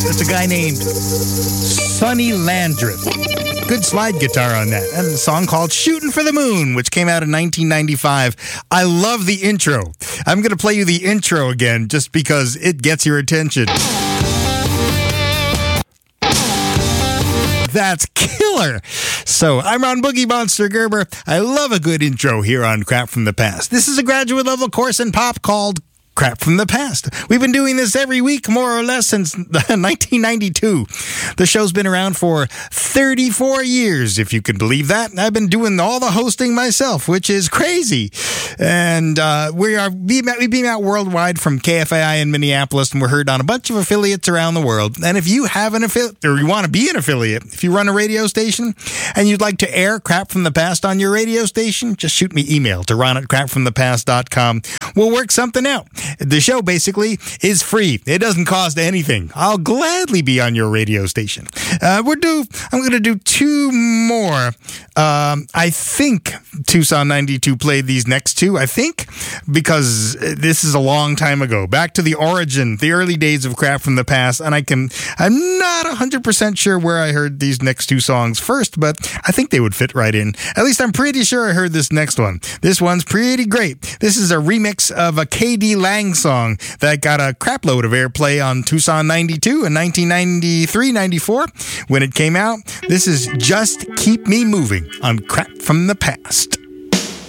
It's a guy named Sonny Landreth. Good slide guitar on that. And a song called Shootin' for the Moon, which came out in 1995. I love the intro. I'm going to play you the intro again just because it gets your attention. That's killer. So I'm Ron Boogie Monster Gerber. I love a good intro here on Crap from the Past. This is a graduate level course in pop called Crap from the Past. We've been doing this every week, more or less, since 1992. The show's been around for 34 years, if you can believe that. I've been doing all the hosting myself, which is crazy. And we beam out worldwide from KFAI in Minneapolis, and we're heard on a bunch of affiliates around the world. And if you have an affiliate, or you want to be an affiliate, if you run a radio station and you'd like to air Crap from the Past on your radio station, just shoot me email to ron@crapfromthepast.com. We'll work something out. The show basically is free. It doesn't cost anything. I'll gladly be on your radio station. I'm going to do two more. I think Tucson 92 played these next two, I think, because this is a long time ago. Back to the origin, the early days of Crap from the Past, and I'm not 100% sure where I heard these next two songs first, but I think they would fit right in. At least I'm pretty sure I heard this next one. This one's pretty great. This is a remix of a K.D. Lang song that got a crap load of airplay on Tucson 92 in 1993-94 when it came out. This is Just Keep Me Moving on Crap from the Past.